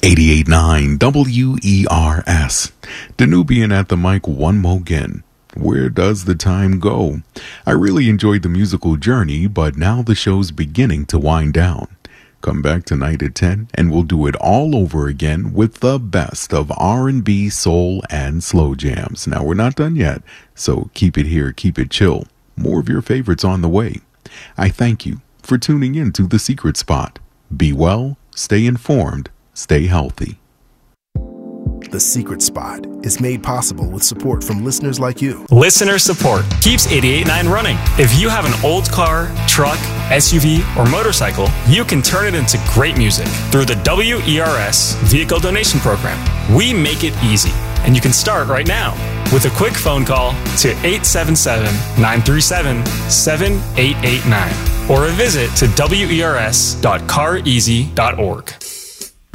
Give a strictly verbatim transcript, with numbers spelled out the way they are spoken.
eighty-eight point nine W E R S. Danubian at the mic one more again. Where does the time go? I really enjoyed the musical journey, but now the show's beginning to wind down. Come back tonight at ten, and we'll do it all over again with the best of R and B, soul, and slow jams. Now, we're not done yet, so keep it here, keep it chill. More of your favorites on the way. I thank you for tuning in to The Secret Spot. Be well, stay informed, stay healthy. The Secret Spot is made possible with support from listeners like you. Listener support keeps eighty-eight point nine running. If you have an old car, truck, S U V, or motorcycle, you can turn it into great music through the W E R S Vehicle Donation Program. We make it easy, and you can start right now with a quick phone call to eight seven seven, nine three seven, seven eight eight nine or a visit to W E R S dot car easy dot org.